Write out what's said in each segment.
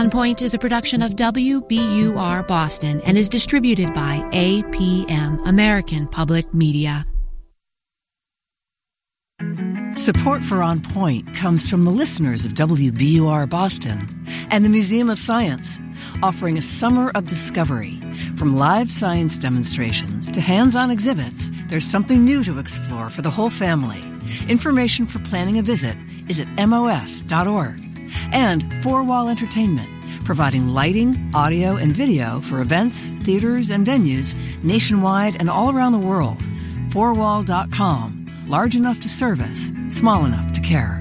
On Point is a production of WBUR Boston and is distributed by APM, American Public Media. Support for On Point comes from the listeners of WBUR Boston and the Museum of Science, offering a summer of discovery. From live science demonstrations to hands-on exhibits, there's something new to explore for the whole family. Information for planning a visit is at mos.org. And Four Wall Entertainment, providing lighting, audio, and video for events, theaters, and venues nationwide and all around the world. Fourwall.com. Large enough to service, small enough to care.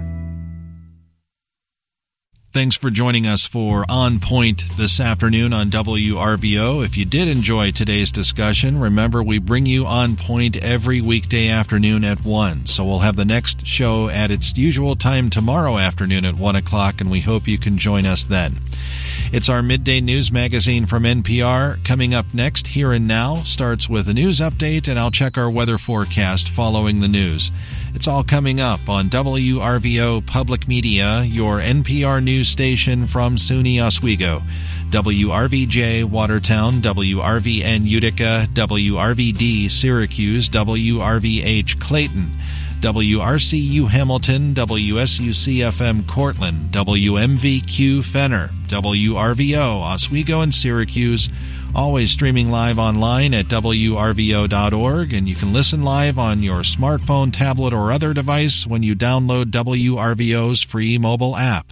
Thanks for joining us for On Point this afternoon on WRVO. If you did enjoy today's discussion, remember we bring you On Point every weekday afternoon at 1. So we'll have the next show at its usual time tomorrow afternoon at 1 o'clock, and we hope you can join us then. It's our midday news magazine from NPR. Coming up next, Here and Now, starts with a news update, and I'll check our weather forecast following the news. It's all coming up on WRVO Public Media, your NPR news station from SUNY Oswego. WRVJ Watertown, WRVN Utica, WRVD Syracuse, WRVH Clayton, WRCU Hamilton, WSUC-FM Cortland, WMVQ Fenner, WRVO Oswego and Syracuse, always streaming live online at WRVO.org, and you can listen live on your smartphone, tablet, or other device when you download WRVO's free mobile app.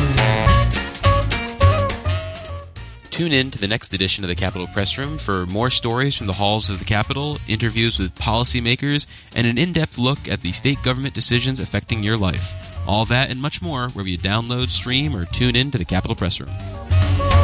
Tune in to the next edition of the Capitol Press Room for more stories from the halls of the Capitol, interviews with policymakers, and an in-depth look at the state government decisions affecting your life. All that and much more wherever you download, stream, or tune in to the Capitol Press Room.